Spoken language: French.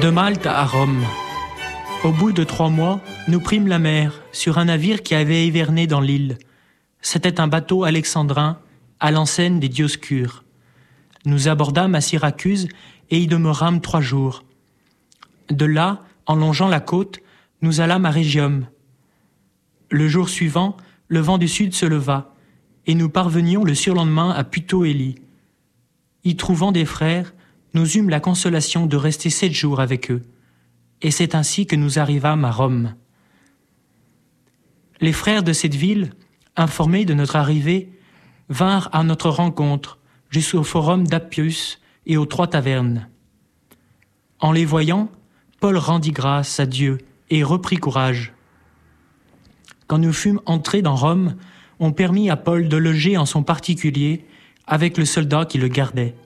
De Malte à Rome. Au bout de 3 mois, nous prîmes la mer sur un navire qui avait hiverné dans l'île. C'était un bateau alexandrin à l'enseigne des Dioscures. Nous abordâmes à Syracuse et y demeurâmes 3 jours. De là, en longeant la côte, nous allâmes à Rhegium. Le jour suivant, le vent du sud se leva, et nous parvenions le surlendemain à Puteoli. Y trouvant des frères, nous eûmes la consolation de rester 7 jours avec eux, et c'est ainsi que nous arrivâmes à Rome. Les frères de cette ville, informés de notre arrivée, vinrent à notre rencontre jusqu'au forum d'Appius et aux 3 tavernes. En les voyant, Paul rendit grâce à Dieu et reprit courage. Quand nous fûmes entrés dans Rome, on permit à Paul de loger en son particulier avec le soldat qui le gardait.